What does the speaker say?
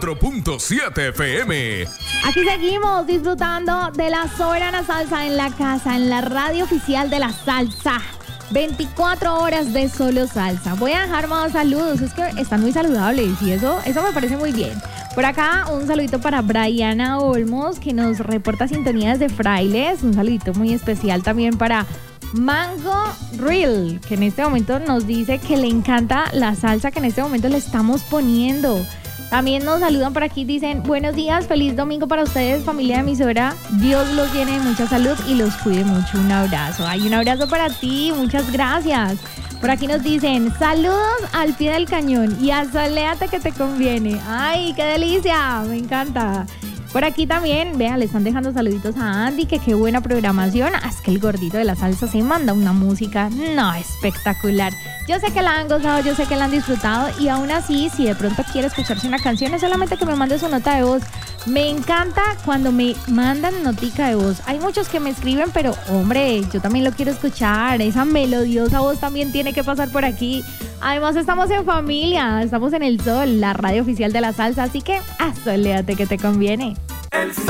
4.7 FM. Aquí seguimos disfrutando de la soberana salsa en la casa, en la radio oficial de la salsa. 24 horas de solo salsa. Voy a dejar más saludos, es que están muy saludables y eso me parece muy bien. Por acá un saludito para Briana Olmos, que nos reporta sintonías de Frailes. Un saludito muy especial también para Mango Real, que en este momento nos dice que le encanta la salsa que en este momento le estamos poniendo. También nos saludan por aquí, dicen: buenos días, feliz domingo para ustedes, familia de emisora. Dios los llene de mucha salud y los cuide mucho. Un abrazo. Ay, un abrazo para ti, muchas gracias. Por aquí nos dicen: saludos al pie del cañón y asoléate que te conviene. Ay, qué delicia, me encanta. Por aquí también, vean, le están dejando saluditos a Andy, que qué buena programación. Es que el gordito de la salsa se manda una música, no, espectacular. Yo sé que la han gozado, yo sé que la han disfrutado y aún así, si de pronto quiere escucharse una canción, es solamente que me mande su nota de voz. Me encanta cuando me mandan notica de voz. Hay muchos que me escriben, pero hombre, yo también lo quiero escuchar. Esa melodiosa voz también tiene que pasar por aquí. Además estamos en familia, estamos en El Sol, la radio oficial de la salsa, así que asoléate que te conviene. El Sol.